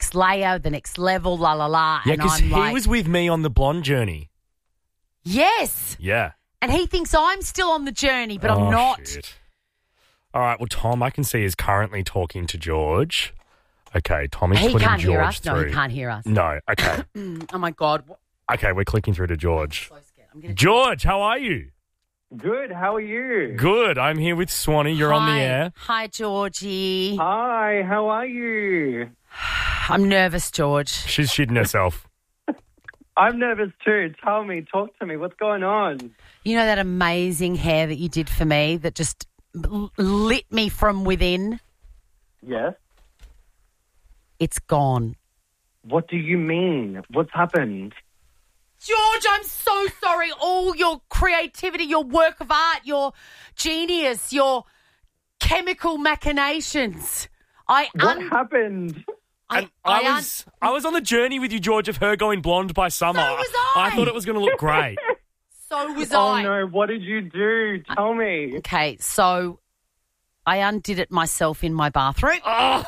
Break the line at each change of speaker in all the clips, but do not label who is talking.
next layer, the next level, la, la, la.
Yeah,
and
because
I'm
he
like,
was with me on the blonde journey.
yes.
Yeah.
And he thinks I'm still on the journey, but I'm not.
Shit. All right, well, Tom, I can see, is currently talking to George. Okay, Tommy's
He
putting
can't
George
hear us.
through.
No, he can't hear us.
No, okay.
Oh, my God.
Okay, we're clicking through to George.
I'm so scared. I'm gonna
George, how are you?
Good, how are you?
Good. I'm here with Swanee. You're on the
Hi.
air.
Hi, Georgie.
Hi, how are you?
I'm nervous, George.
She's shitting herself.
I'm nervous too. Tell me, talk to me. What's going on?
You know that amazing hair that you did for me that just lit me from within?
Yes?
It's gone.
What do you mean? What's happened?
George, I'm so sorry. All your creativity, your work of art, your genius, your chemical machinations.
What happened?
I was on the journey with you, George, of her going blonde by summer.
So was I.
I thought it was going to look great.
So was
Oh
I.
no, what did you do? Tell me.
Okay, so I undid it myself in my bathroom.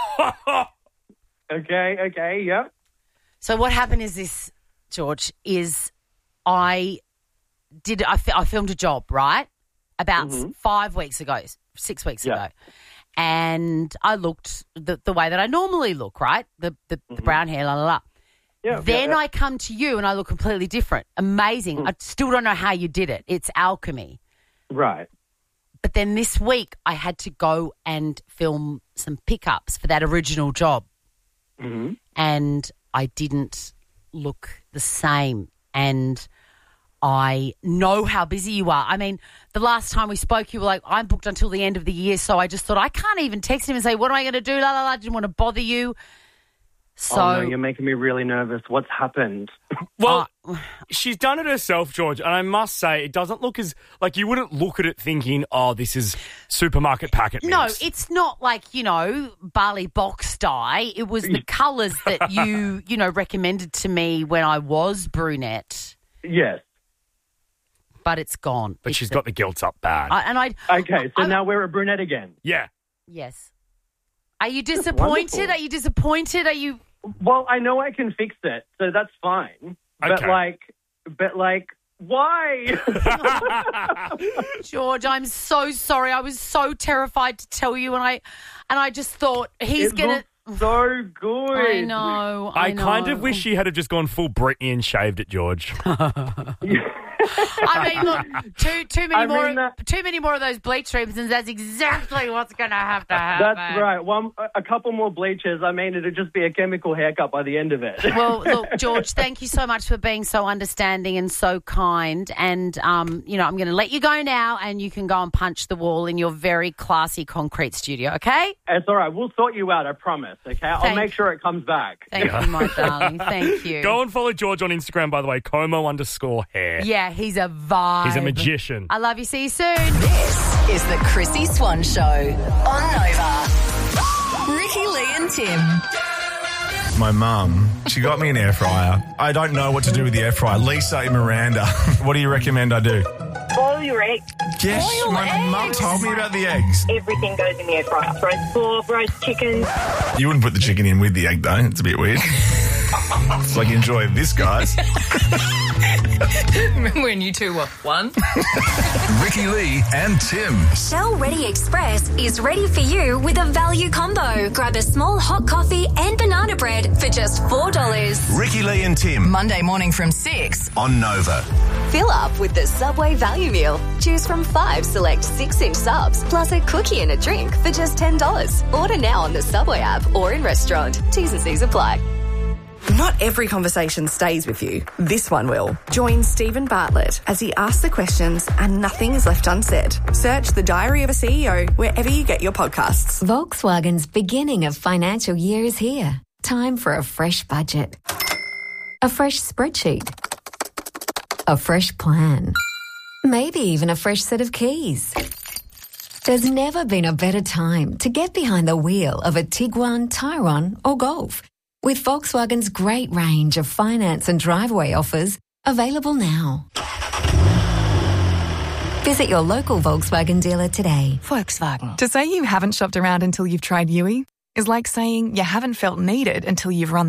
Okay, yep.
So what happened is this, George, is I filmed a job, right? About 5 weeks ago, 6 weeks ago. And I looked the way that I normally look, right? The brown hair, la, la, la.
Yeah,
Then I come to you and I look completely different. Amazing. I still don't know how you did it. It's alchemy.
Right.
But then this week I had to go and film some pickups for that original job.
Mm-hmm.
And I didn't look the same. And I know how busy you are. I mean, the last time we spoke, you were like, I'm booked until the end of the year. So I just thought, I can't even text him and say, what am I going to do? La, la, la. I didn't want to bother you. So,
Oh no, you're making me really nervous. What's happened?
Well, she's done it herself, George, and I must say it doesn't look as, like, you wouldn't look at it thinking, oh, this is supermarket packet
no,
mix.
it's not like, barley box dye. It was the colours that you, recommended to me when I was brunette,
Yes.
but it's gone.
But she's got the guilt up bad.
Okay, so now we're a brunette again.
Yeah.
Yes. Are you disappointed?
wonderful.
Are you disappointed? Are you...
Well, I know I can fix it, so that's fine.
Okay.
But why?
George, I'm so sorry. I was so terrified to tell you, and I just thought he's
It
going to...
looks so good.
I know.
I kind of wish she had just gone full Britney and shaved it, George.
I mean, look, too many more of those bleach strips, and that's exactly what's going to happen.
That's right. A couple more bleaches. I mean, it'd just be a chemical haircut by the end of it.
Well, look, George, thank you so much for being so understanding and so kind. And, I'm going to let you go now, and you can go and punch the wall in your very classy concrete studio, okay?
It's all right. We'll sort you out, I promise, okay? I'll make sure it comes back.
Thank you, my darling. Thank you.
Go and follow George on Instagram, by the way, Como_hair.
Yeah, he's a vibe.
He's a magician.
I love you. See you soon.
This is the Chrissy Swan Show on Nova. Ricky, Lee and Tim.
My mum, she got me an air fryer. I don't know what to do with the air fryer. Lisa and Miranda, what do you recommend I do?
Boil your eggs.
Yes,
Boil
my
eggs.
mum told me about the eggs.
Everything goes in the air fryer. Roast pork, roast chicken.
You wouldn't put the chicken in with the egg, though. It's a bit weird. It's like, enjoy this, guys.
When you two were one.
Ricky Lee and Tim.
Shell Ready Express is ready for you with a value combo. Grab a small hot coffee and banana bread for just $4.
Ricky Lee and Tim
Monday morning from 6.
on Nova.
Fill up with the Subway value meal. Choose from 5 select 6-inch subs, plus a cookie and a drink for just $10. Order now on the Subway app or in restaurant. T's and C's apply.
Not every conversation stays with you. This one will. Join Stephen Bartlett as he asks the questions and nothing is left unsaid. Search The Diary of a CEO wherever you get your podcasts.
Volkswagen's beginning of financial year is here. Time for a fresh budget. A fresh spreadsheet. A fresh plan. Maybe even a fresh set of keys. There's never been a better time to get behind the wheel of a Tiguan, Tyron or Golf. With Volkswagen's great range of finance and driveway offers available now. Visit your local Volkswagen dealer today.
Volkswagen.
To say you haven't shopped around until you've tried Yui is like saying you haven't felt needed until you've run